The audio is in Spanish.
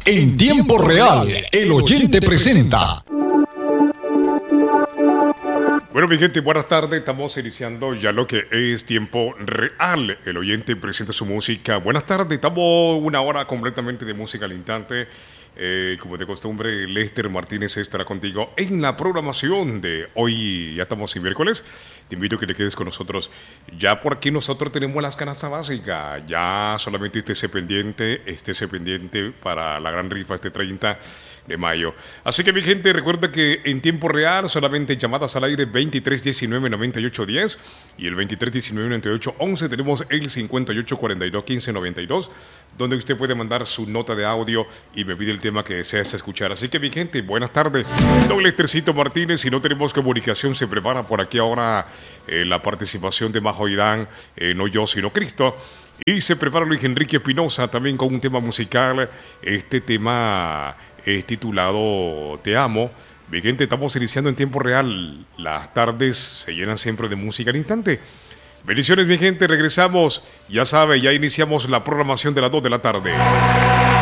En tiempo real, el oyente presenta. Bueno, mi gente, buenas tardes. Estamos iniciando ya lo que es tiempo real. El oyente presenta su música. Buenas tardes, estamos una hora completamente de música al instante. Como de costumbre, Lester Martínez estará contigo en la programación de hoy. Ya estamos en miércoles. Te invito a que te quedes con nosotros. Ya por aquí nosotros tenemos las canastas básicas. Ya solamente estése pendiente para la gran rifa este 30 de mayo. Así que mi gente, recuerda que en tiempo real solamente llamadas al aire 2319-9810 y el 2319-9811. Tenemos el 5842-1592, donde usted puede mandar su nota de audio y me pide el tema que deseas escuchar. Así que mi gente, buenas tardes. Don Lestercito Martínez. Si no tenemos comunicación, se prepara por aquí ahora la participación de Majo Irán, no yo sino Cristo. Y se prepara Luis Enrique Espinosa también con un tema musical. Este tema es titulado Te Amo. Mi gente, estamos iniciando en tiempo real. Las tardes se llenan siempre de música al instante. Bendiciones, mi gente. Regresamos. Ya sabe, ya iniciamos la programación de las 2 de la tarde.